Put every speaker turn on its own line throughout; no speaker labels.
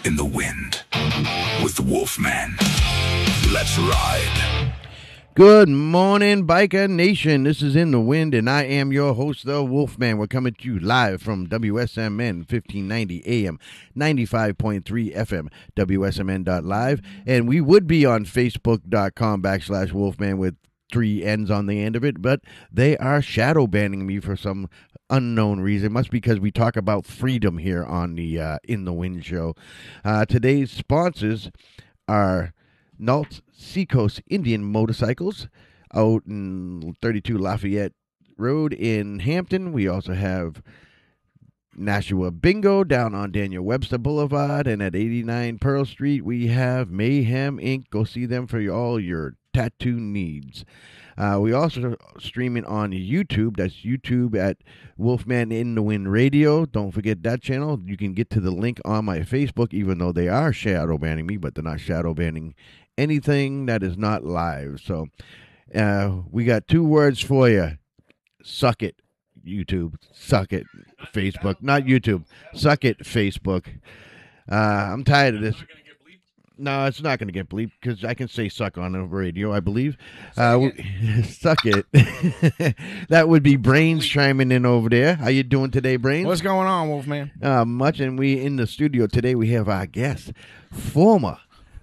in the Wind with Wolfman. Let's ride.
Good morning, Biker Nation. This is In the Wind, and I am your host, the Wolfman. We're coming to you live from WSMN 1590 AM, 95.3 FM, WSMN.live. And we would be on Facebook.com/Wolfman with 3 N's on the end of it, but they are shadow banning me for some unknown reason. It must be because we talk about freedom here on the In the Wind show. Today's sponsors are Nault Seacoast Indian Motorcycles out in 32 Lafayette Road in Hampton. We also have Nashua Bingo down on Daniel Webster Boulevard, and at 89 Pearl Street we have Mayhem Inc. Go see them for all your tattoo needs. We also are streaming on YouTube. That's YouTube at Wolfman in the Wind Radio. Don't forget that channel. You can get to the link on my Facebook, even though they are shadow banning me, but they're not shadow banning anything that is not live. So we got 2 words for you. Suck it, YouTube. Suck it, Facebook. Not YouTube. Suck it, Facebook. I'm tired of this. No, it's not going to get bleeped because I can say suck on the radio, I believe. Suck it. That would be Brains chiming in over there. How you doing today, Brains?
What's going on, Wolfman?
Much, and we in the studio today, we have our guest, former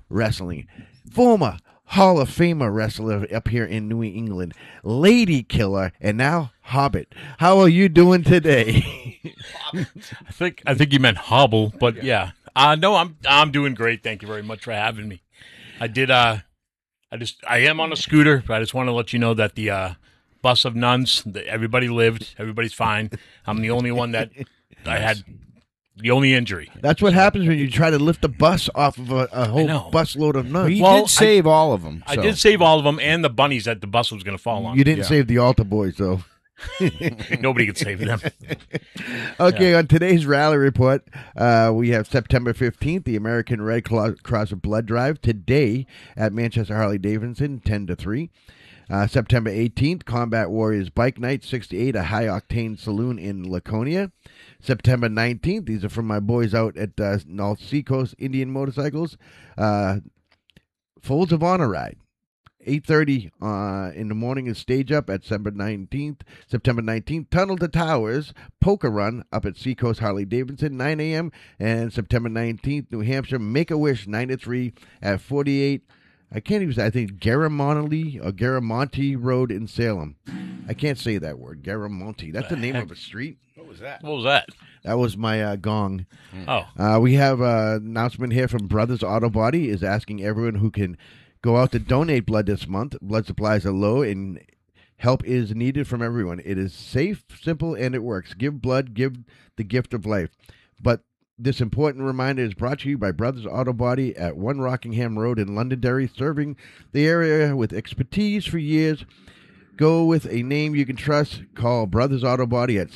Hall of Famer wrestler up here in New England, Lady Killer, and now Hobbit. How are you doing today?
I think you meant hobble, but yeah. No, I'm doing great. Thank you very much for having me. I am on a scooter, but I just want to let you know that the bus of nuns, everybody lived, everybody's fine. I'm the only one that I had the only injury.
That's what happens when you try to lift a bus off of a whole busload of nuns.
Well, did save all of them.
I did save all of them and the bunnies that the bus was going to fall on.
You didn't save the altar boys, though.
Nobody could save them.
Okay, on today's rally report, we have September 15th, the American Red Cross Blood Drive, today at Manchester Harley-Davidson, 10 to 3. September 18th, Combat Warriors Bike Night, 68, a high-octane saloon in Laconia. September 19th, these are from my boys out at Nault Seacoast Indian Motorcycles, Folds of Honor Ride. 8:30 in the morning is stage up at September 19th, Tunnel to Towers, Polka Run up at Seacoast Harley-Davidson, 9 a.m. And September 19th, New Hampshire, Make-A-Wish, 9 to 3 at 48, I think Garamonte Road in Salem. I can't say that word, Garamonte. That's the name of a street.
What was that?
That was my gong.
Oh.
We have an announcement here from Brothers Auto Body is asking everyone who can go out to donate blood this month. Blood supplies are low and help is needed from everyone. It is safe, simple, and it works. Give blood, give the gift of life. But this important reminder is brought to you by Brothers Auto Body at 1 Rockingham Road in Londonderry, serving the area with expertise for years. Go with a name you can trust. Call Brothers Auto Body at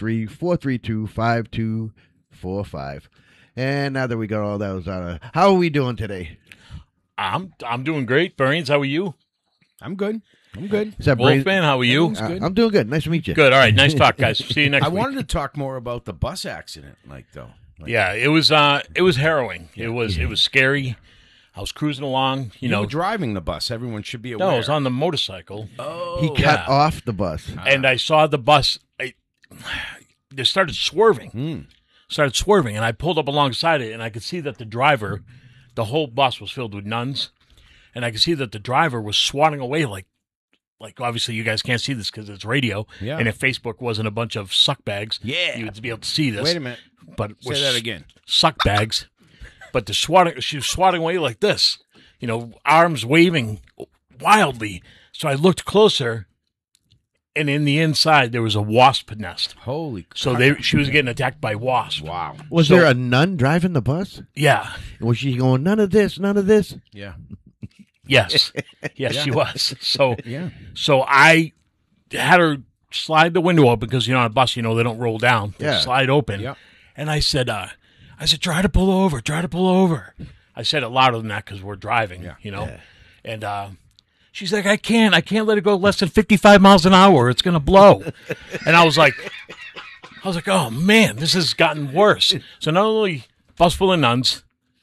603-432-5245. And now that we got all those out of, how are we doing today?
I'm doing great. Brains, how are you?
I'm good. Is
that
Wolfman, how are you?
I'm doing good. Nice to meet you.
Good. All right. Nice talk, guys. See you next week.
I wanted to talk more about the bus accident,
Yeah, it was harrowing. Yeah. It was scary. I was cruising along, you know.
Were driving the bus. Everyone should be aware.
No, I was on the motorcycle.
Oh.
He cut off the bus.
And I saw the bus. They started swerving. And I pulled up alongside it, and I could see that the driver, the whole bus was filled with nuns, and I could see that the driver was swatting away like obviously you guys can't see this because it's radio.
Yeah.
And if Facebook wasn't a bunch of suck bags, you would be able to see this.
Wait a minute.
But
say that again.
Suck bags. But she was swatting away like this, you know, arms waving wildly. So I looked closer, and in the inside there was a wasp nest.
Holy crap.
So she was getting attacked by wasps.
Wow.
Was there a nun driving the bus?
Yeah.
Was she going, none of this, none of this?
Yeah.
Yes. Yes, she was. So I had her slide the window open because, you know, on a bus, you know, they don't roll down. They slide open.
Yeah.
And I said, try to pull over, I said it louder than that because we're driving, you know. Yeah. And she's like, I can't let it go less than 55 miles an hour. It's going to blow. And I was like, oh, man, this has gotten worse. So not only bus full of nuns,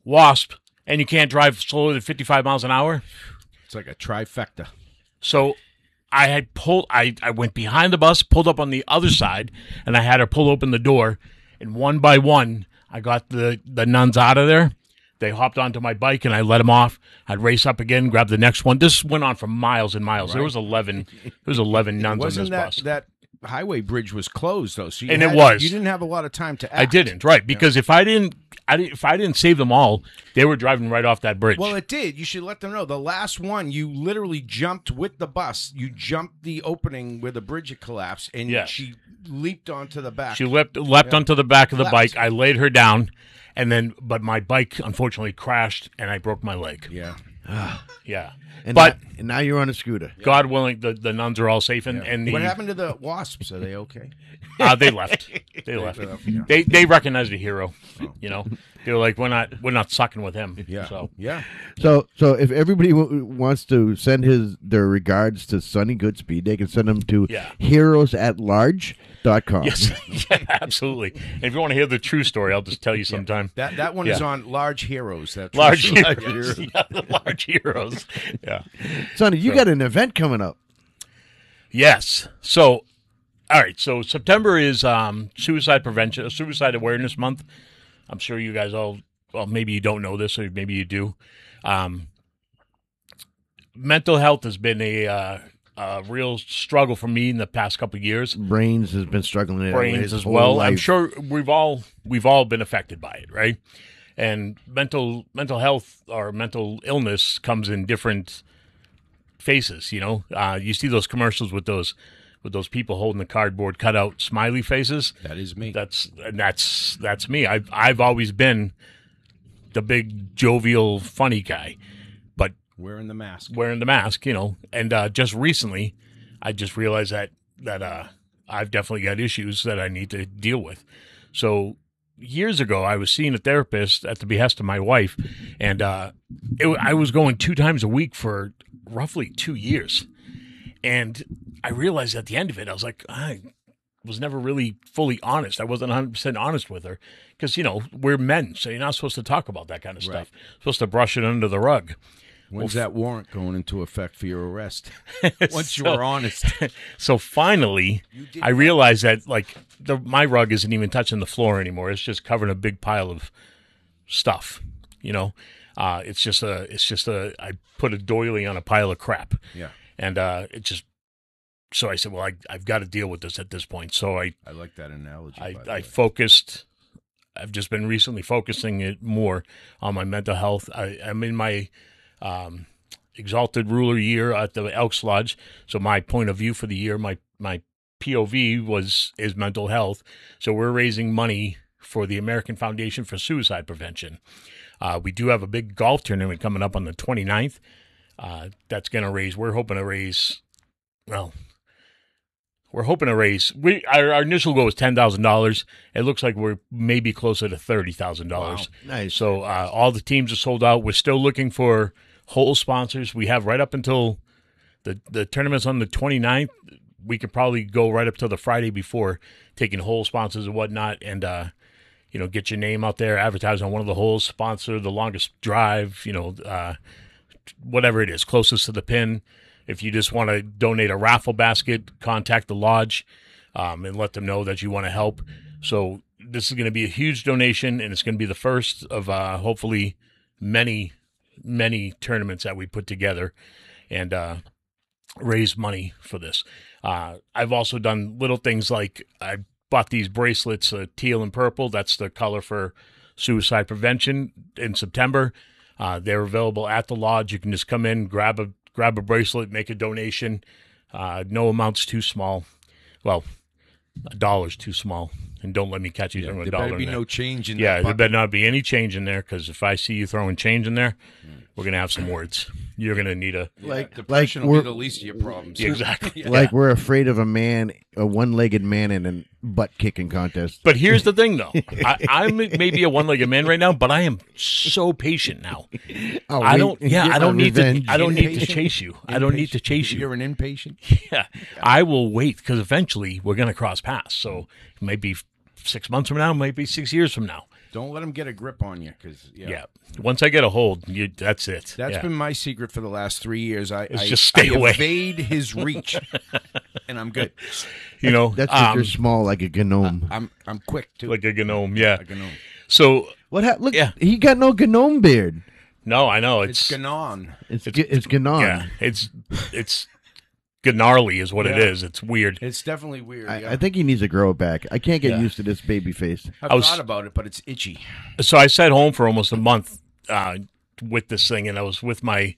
wasp, and you can't drive slower than 55 miles an hour.
It's like a trifecta.
So I had pulled. I went behind the bus, pulled up on the other side, and I had her pull open the door. And one by one, I got the nuns out of there. They hopped onto my bike, and I let them off. I'd race up again, grab the next one. This went on for miles and miles.
Right.
There was 11 nuns on this bus.
That highway bridge was closed though, so you
And it was.
You didn't have a lot of time to act.
I didn't, right? Because if I didn't save them all, they were driving right off that bridge.
Well, it did. You should let them know. The last one, you literally jumped with the bus. You jumped the opening where the bridge had collapsed, and
Yes.
she leaped onto the back.
She leapt onto the back of the
Leapt.
bike. I laid her down, but my bike unfortunately crashed, and I broke my leg.
Yeah.
Yeah.
And
But
now you're on a scooter.
God willing, the nuns are all safe, and
What happened to the wasps? Are they okay?
They left. They left. They recognized a hero. You know, they were like, we're not sucking with him.
Yeah.
So
Yeah.
So if everybody wants to send their regards to Sonny Goodspeed, they can send them to heroesatlarge.com.
yes, yeah, absolutely. And if you want to hear the true story, I'll just tell you sometime.
That one is on Large Heroes. That's
Large heroes. Yeah, the large heroes. Yeah.
Sonny, you got an event coming up.
Yes. So, all right. So September is suicide prevention, suicide awareness month. I'm sure you guys all, well, maybe you don't know this, or maybe you do. Mental health has been a real struggle for me in the past couple of years.
Brains has been struggling.
Brains
his
as
whole
well.
life.
I'm sure we've all been affected by it, right? And mental health or mental illness comes in different faces. You know, you see those commercials with those people holding the cardboard cutout smiley faces.
That is me.
That's me. I've always been the big jovial funny guy, but
Wearing the mask.
you know. And just recently, I just realized that I've definitely got issues that I need to deal with. So years ago, I was seeing a therapist at the behest of my wife, and I was going 2 times a week for roughly 2 years. And I realized at the end of it, I was like, I was never really fully honest. I wasn't 100% honest with her because, you know, we're men, so you're not supposed to talk about that kind of stuff. Supposed to brush it under the rug.
When's that warrant going into effect for your arrest? Once you
So-
were honest.
So finally, I realized that like my rug isn't even touching the floor anymore. It's just covering a big pile of stuff. You know, it's just I put a doily on a pile of crap.
Yeah.
And so I said, well, I've got to deal with this at this point. So I
like that analogy. by the
I
way.
focused. I've just been recently focusing it more on my mental health. I'm in my exalted ruler year at the Elks Lodge. So my point of view for the year, my POV is mental health. So we're raising money for the American Foundation for Suicide Prevention. We do have a big golf tournament coming up on the 29th. That's going to raise, we're hoping to raise, our initial goal is $10,000. It looks like we're maybe closer to $30,000.
Wow.
Nice.
So all the teams are sold out. We're still looking for whole sponsors. We have right up until the tournament's on the 29th. We could probably go right up to the Friday before, taking whole sponsors and whatnot, and get your name out there, advertise on one of the holes, sponsor the longest drive, whatever it is, closest to the pin. If you just want to donate a raffle basket, contact the lodge and let them know that you want to help. So this is going to be a huge donation, and it's going to be the first of hopefully many, many tournaments that we put together and raise money for this. I've also done little things like I bought these bracelets, teal and purple. That's the color for suicide prevention in September. They're available at the lodge. You can just come in, grab a bracelet, make a donation. No amount's too small. Well, $1's too small. And don't let me catch you throwing
There
$1
better
in
be
there.
no change in
Yeah,
that
there
bucket.
better not be any change in there, because if I see you throwing change in there, we're going to have some words. You're going to need a...
Depression will
we're-
be the least of your problems.
Exactly.
Like we're afraid of a one-legged man in a butt-kicking contest.
But here's the thing, though. I'm maybe a one-legged man right now, but I am so patient now.
Oh,
I don't need
revenge.
to. I don't need to
Impatient?
chase you. I don't need to chase you.
You're an impatient?
Yeah, I will wait, because eventually we're going to cross paths. So it might be 6 months from now, it might be 6 years from now.
Don't let him get a grip on you, because
Yeah. Once I get a hold, that's it.
That's
Yeah.
been my secret for the last 3 years. I
just stay away.
evade his reach, and I'm good.
You know,
That's because you're small like a gnome.
I'm quick too.
like a gnome. Yeah.
Like a gnome.
So
What look,
Yeah.
he got no gnome beard.
no, I know
It's
it's
Ganon.
It's gnon.
yeah, it's gnarly is what it
Yeah.
is. It's weird.
It's definitely weird. yeah.
I think he needs to grow it back. I can't get
Yeah.
used to this baby face.
I've
I was-
thought about it, but it's itchy.
So I sat home for almost a month with this thing, and I was with my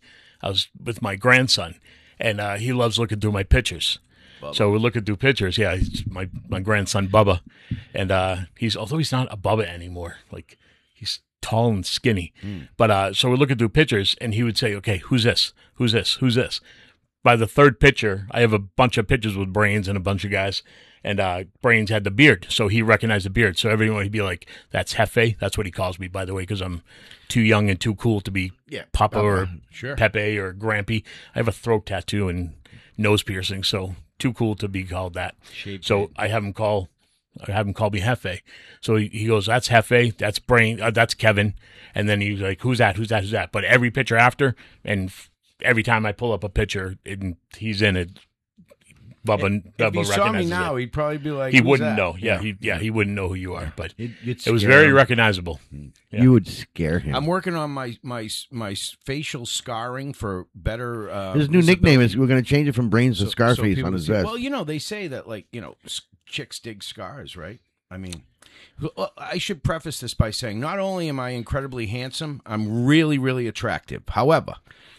grandson, and he loves looking through my pictures. So we're looking through pictures. Yeah, he's my grandson Bubba, and although he's not a Bubba anymore, like he's tall and skinny, but so we're looking through pictures, and he would say, "Okay, who's this? Who's this? Who's this?" By the third picture, I have a bunch of pictures with Brains and a bunch of guys, and Brains had the beard, so he recognized the beard. So everyone would be like, "That's Hefe." That's what he calls me, by the way, because I'm too young and too cool to be Papa or
Sure.
Pepe or Grampy. I have a throat tattoo and nose piercing, so too cool to be called that. So I have him call me Hefe. So he goes, "That's Hefe. That's that's Kevin." And then he's like, "Who's that? Who's that? Who's that?" But every picture after, and every time I pull up a picture, he's in it. Bubba
If he saw me
recognizes
now,
it.
he'd probably be like,
He
"Who's
wouldn't
that?"
know. Yeah, he wouldn't know who you are. But
You'd
it was
scare
very
him.
recognizable. Yeah.
You would scare him.
I'm working on my facial scarring for better.
His new nickname
visibility.
is we're going to change it from Brains to
So
Scarface
people
on his
see-
vest.
Well, they say that, like, chicks dig scars, right? I mean, well, I should preface this by saying not only am I incredibly handsome, I'm really, really attractive. However,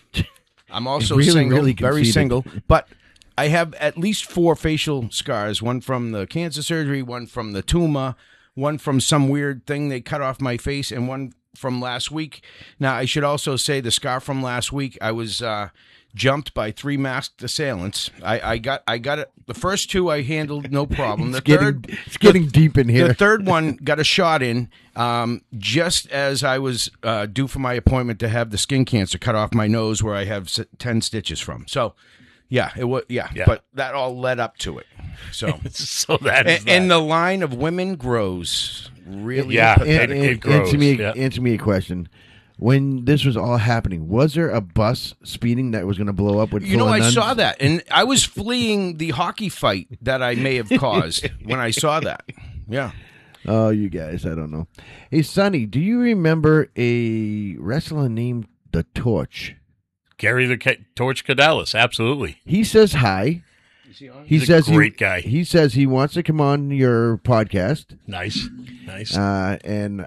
I'm also
Really,
single,
really
very
conceited.
single, but I have at least 4 facial scars, one from the cancer surgery, one from the tumor, one from some weird thing they cut off my face, and one from last week. Now, I should also say the scar from last week, I was jumped by 3 masked assailants. I got it. The first 2 I handled no problem. The
It's getting deep in here.
the third one got a shot in just as I was due for my appointment to have the skin cancer cut off my nose, where I have 10 stitches from. So, yeah, it was. Yeah, but that all led up to it. So,
So that is
and
that.
the line of women grows really.
Yeah.
pathetic.
It grows,
Answer me a question. When this was all happening, was there a bus speeding that was going to blow up with
You
full
know,
of
I
nuns?
saw that, and I was fleeing the hockey fight that I may have caused when I saw that. Yeah.
Oh, you guys, I don't know. Hey, Sonny, do you remember a wrestler named The Torch?
Gary the Torch Cadalis, absolutely.
He says hi. He
He's a
says
great guy.
He says he wants to come on your podcast,
Nice.
and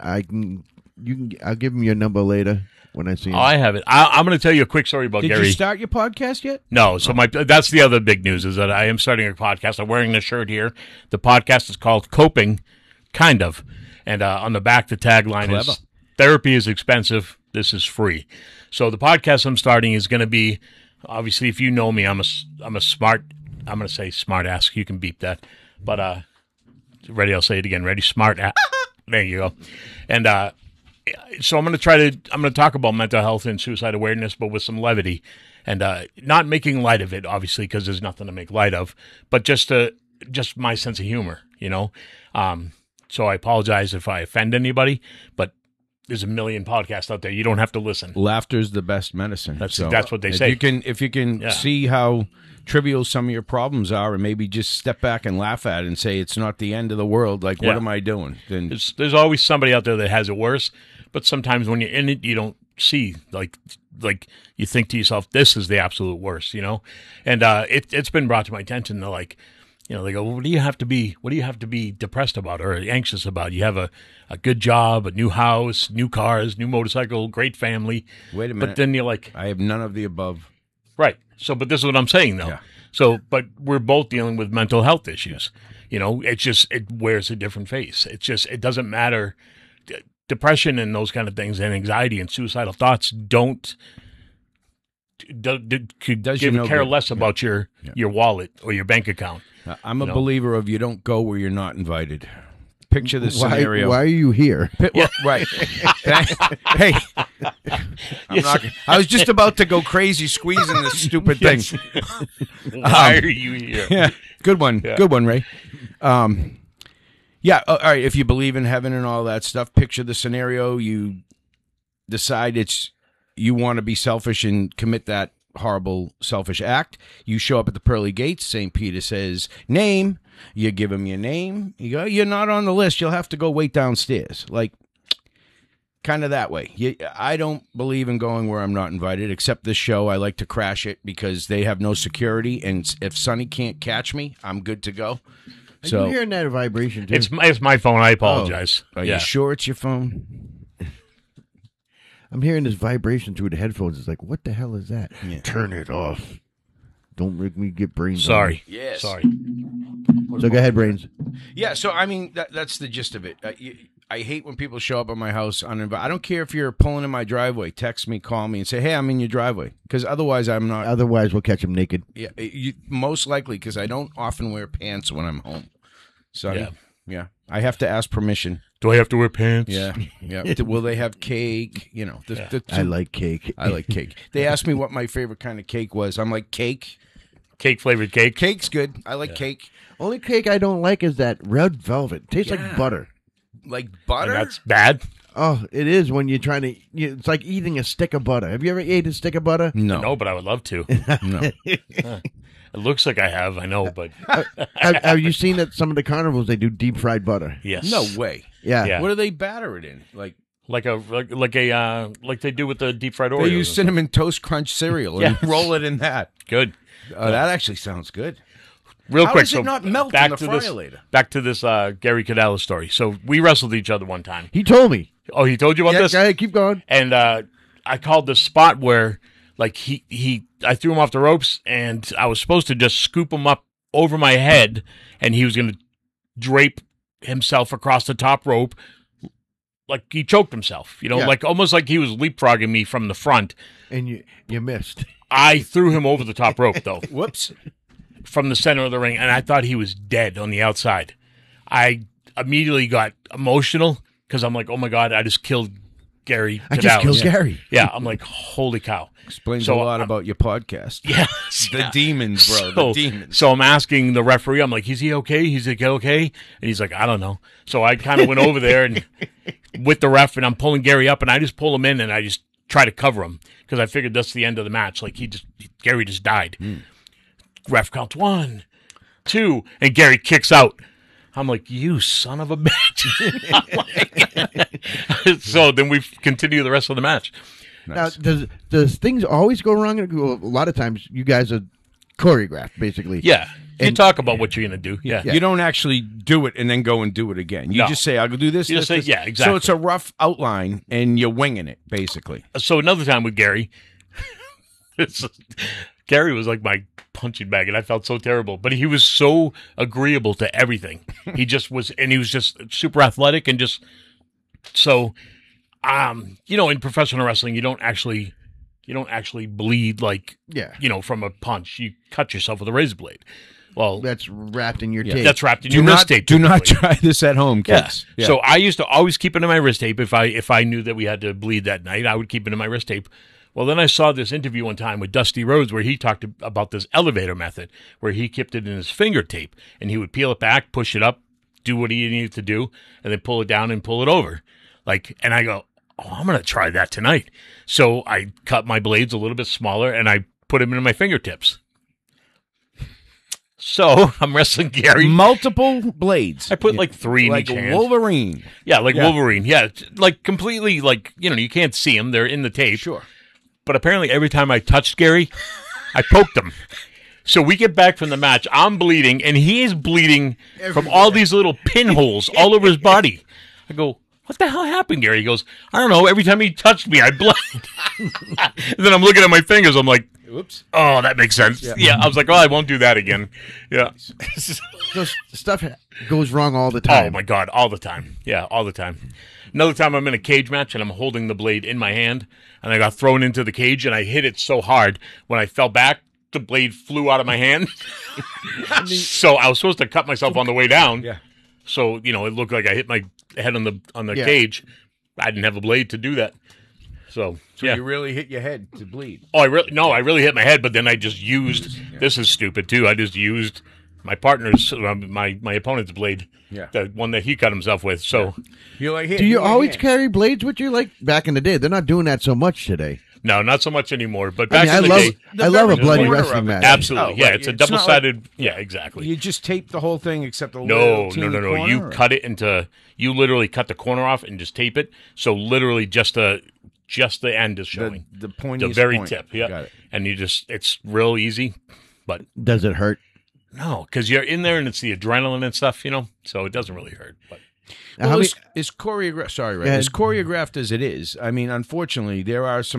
I'll give him your number later when I see him.
Oh, I have it. I'm going to tell you a quick story about
Did
Gary.
you start your podcast yet?
No, so that's the other big news is that I am starting a podcast. I'm wearing the shirt here. The podcast is called Coping, kind of, and on the back the tagline
Clever.
is "Therapy is expensive. This is free." So the podcast I'm starting is going to be, obviously, if you know me, I'm a smart. I'm going to say smart ass. You can beep that, but ready? I'll say it again. Ready? Smart ass. There you go. And so I'm going to talk about mental health and suicide awareness, but with some levity, and not making light of it, obviously, because there's nothing to make light of, but just my sense of humor, So I apologize if I offend anybody, but there's a million podcasts out there. You don't have to listen.
Laughter's the best medicine.
That's what they
if
say.
If you can
Yeah.
see how trivial some of your problems are, and maybe just step back and laugh at it and say it's not the end of the world. Like, what
Yeah.
am I doing? Then
There's always somebody out there that has it worse, but sometimes when you're in it, you don't see like you think to yourself, this is the absolute worst, And it's been brought to my attention to they go, well, what do you have to be depressed about or anxious about? You have a good job, a new house, new cars, new motorcycle, great family.
wait a minute.
But then you're like,
I have none of the above.
right. So, but this is what I'm saying though.
Yeah.
So, but we're both dealing with mental health issues. It wears a different face. It doesn't matter. Depression and those kind of things and anxiety and suicidal thoughts could
Does you
give
no
care
good.
less about your wallet or your bank account.
I'm a believer of you don't go where you're not invited. Picture this
why
scenario.
are you here?
Well, right. Hey, I was just about to go crazy squeezing this stupid thing.
Yes. Why are you here?
Yeah, good one.
Yeah.
Good one, Ray. Yeah, all right. If you believe in heaven and all that stuff, picture the scenario. You decide you want to be selfish and commit that horrible, selfish act. You show up at the pearly gates. St. Peter says, name. You give him your name. You go, you're not on the list. You'll have to go wait downstairs. Like, kind of that way. I don't believe in going where I'm not invited, except this show. I like to crash it because they have no security. And if Sonny can't catch me, I'm good to go.
Are you hearing that vibration, too?
It's my phone. I apologize.
Are you sure it's your phone?
I'm hearing this vibration through the headphones. It's like, what the hell is that?
Yeah.
Turn it off. Don't make me get brains.
Sorry.
Yes.
Sorry.
So go ahead, brains.
Yeah, so I mean, that's the gist of it. I hate when people show up at my house uninvited. I don't care if you're pulling in my driveway. Text me, call me, and say, hey, I'm in your driveway. Because otherwise, I'm not.
Otherwise, we'll catch him naked.
Yeah, most likely, because I don't often wear pants when I'm home. So, yeah. I have to ask permission.
Do I have to wear pants?
Yeah. Will they have cake? You know,
I like cake.
I like cake. They asked me what my favorite kind of cake was. I'm like, cake.
Cake flavored cake.
Cake's good. I like cake.
Only cake I don't like is that red velvet. It tastes like butter.
Like butter?
And that's bad.
Oh, it is when you're trying to. It's like eating a stick of butter. Have you ever ate a stick of butter?
No,
but I would love to.
no.
It looks like I have. I know, but
have you seen that some of the carnivals they do deep fried butter?
yes.
No way.
Yeah.
Yeah.
What do they batter it in? Like
they do with the deep fried Oreos.
they use cinnamon toast crunch cereal and
Yes.
roll it in that.
Good.
Oh, that actually sounds good.
Real
How
quick,
does it
so
not melt
back
in the
to
fryer
this,
later?
Back to this Gary Cadella story. So we wrestled each other one time.
He told me.
Oh, he told you about this?
Go ahead, keep going.
And I called the spot where, like, I threw him off the ropes, and I was supposed to just scoop him up over my head, and he was going to drape himself across the top rope, like he choked himself. You know,
Yeah.
like almost like he was leapfrogging me from the front.
And you missed.
I threw him over the top rope, though.
Whoops.
From the center of the ring, and I thought he was dead on the outside. I immediately got emotional because I'm like, oh my God, I just killed Gary.
I just killed Gary.
Yeah, I'm like, holy cow.
Explains
So,
a lot about your podcast.
Yeah.
The demons, bro. The demons.
So I'm asking the referee, I'm like, is he okay? He's like, okay? And he's like, I don't know. So I kind of went over there and with the ref, and I'm pulling Gary up, and I just pull him in, and I just try to cover him because I figured that's the end of the match. Like, Gary just died. Ref counts 1, 2, and Gary kicks out. I'm like, you son of a bitch. So then we continue the rest of the match.
Nice.
Now, does things always go wrong? A lot of times, you guys are choreographed, basically.
Yeah. You
And-
talk about what you're going to do. Yeah.
You don't actually do it and then go and do it again. You
No.
just say, I'll go do this.
You
this,
just say,
this.
yeah, exactly.
So it's a rough outline and you're winging it, basically.
So another time with Gary, Gary was like my punching bag, and I felt so terrible. But he was so agreeable to everything. He just was, and he was just super athletic, and just so, in professional wrestling, you don't actually bleed like,
Yeah.
from a punch. You cut yourself with a razor blade. Well,
That's wrapped in your tape.
that's wrapped in your wrist tape.
Do not
typically.
try this at home, kids.
Yeah. So I used to always keep it in my wrist tape. If I knew that we had to bleed that night, I would keep it in my wrist tape. Well, then I saw this interview one time with Dusty Rhodes where he talked about this elevator method where he kept it in his finger tape and he would peel it back, push it up, do what he needed to do, and then pull it down and pull it over. And I go, oh, I'm going to try that tonight. So I cut my blades a little bit smaller and I put them in my fingertips. So I'm wrestling Gary.
Multiple blades.
I put like 3 in
like
each hand.
Wolverine.
Yeah, like Wolverine. Yeah, it's like completely like, you can't see them. They're in the tape.
Sure.
But apparently every time I touched Gary, I poked him. So we get back from the match. I'm bleeding, and he is bleeding from all these little pinholes all over his body. I go, what the hell happened, Gary? He goes, I don't know. Every time he touched me, I bled. And then I'm looking at my fingers. I'm like,
Oops.
oh, that makes sense. Yeah. I was like, oh, I won't do that again. Yeah.
So stuff goes wrong all the
Oh,
time.
my God, all the time. Yeah, all the time. Another time I'm in a cage match, and I'm holding the blade in my hand, and I got thrown into the cage, and I hit it so hard. When I fell back, the blade flew out of my hand. So I was supposed to cut myself on the way down.
Yeah.
So, it looked like I hit my head on the
Yeah.
cage. I didn't have a blade to do that. So yeah.
You really hit your head to bleed.
Oh, I really hit my head, but then I just used, this is stupid too, I just used my partner's my opponent's blade, the one that he cut himself with. So
You're like,
Do you always carry blades with you? Like back in the day, they're not doing that so much today.
no, not so much anymore. But
I
back in the
love
day,
I love a
very
bloody
corner
wrestling
of it.
match.
absolutely,
Oh,
yeah,
right.
it's a
It's not
double-sided. Yeah, exactly.
You just tape the whole thing except a
No,
little
no,
teeny
no, no.
corner,
You
or-
cut it into. You literally cut the corner off and just tape it. So literally, just the end is showing.
the
The
pointiest
very
point.
tip. Yeah,
Got it.
and it's real easy. But
Does it hurt?
no, because you're in there and it's the adrenaline and stuff, so it doesn't really hurt. But
How
Well,
many-
is choreographed. Sorry, right?
Yeah.
As choreographed as it is, I mean, unfortunately, there are some